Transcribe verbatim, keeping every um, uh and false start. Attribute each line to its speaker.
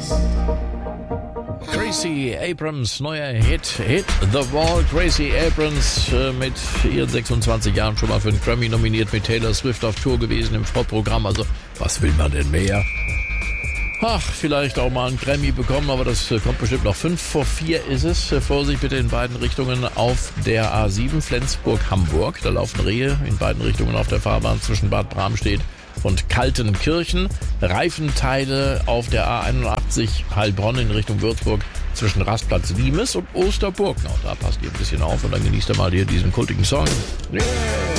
Speaker 1: Gracie Abrams, neuer Hit, Hit the Wall. Gracie Abrams äh, mit ihren sechsundzwanzig Jahren schon mal für einen Grammy nominiert, mit Taylor Swift auf Tour gewesen im Vorprogramm. Also, was will man denn mehr? Ach, vielleicht auch mal einen Grammy bekommen, aber das äh, kommt bestimmt noch. Fünf vor vier ist es. Äh, Vorsicht bitte in beiden Richtungen auf der A sieben, Flensburg-Hamburg. Da laufen Rehe in beiden Richtungen auf der Fahrbahn zwischen Bad Bramstedt und Kaltenkirchen. Reifenteile auf der A einundachtzig Heilbronn in Richtung Würzburg zwischen Rastplatz Wiemes und Osterburg. Auch da passt ihr ein bisschen auf und dann genießt ihr mal hier diesen kultigen Song. Yeah.